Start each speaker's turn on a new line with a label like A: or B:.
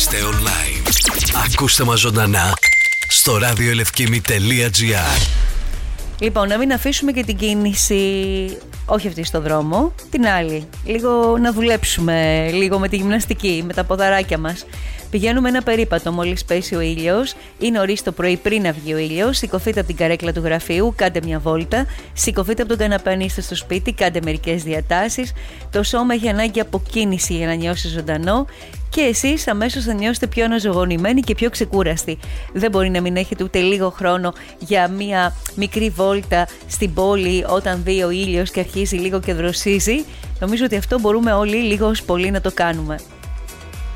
A: Είμαστε online. Ακούστε μας ζωντανά στο radioelefkimi.gr.
B: Λοιπόν, να μην αφήσουμε και την κίνηση, όχι αυτή στο δρόμο, την άλλη. Λίγο να δουλέψουμε, λίγο με τη γυμναστική, με τα ποδαράκια μας. Πηγαίνουμε ένα περίπατο μόλις πέσει ο ήλιος ή νωρίς το πρωί πριν να βγει ο ήλιος. Σηκωθείτε από την καρέκλα του γραφείου, κάντε μια βόλτα. Σηκωθείτε από τον καναπέ αν είστε στο σπίτι, κάντε μερικές διατάσεις. Το σώμα έχει ανάγκη από κίνηση για να νιώσει ζωντανό. Και εσείς αμέσως θα νιώσετε πιο αναζωογονημένοι και πιο ξεκούραστοι. Δεν μπορεί να μην έχετε ούτε λίγο χρόνο για μια μικρή βόλτα στην πόλη όταν δει ο ήλιος και αρχίζει λίγο και δροσίζει. Νομίζω ότι αυτό μπορούμε όλοι λίγο ως πολύ να το κάνουμε.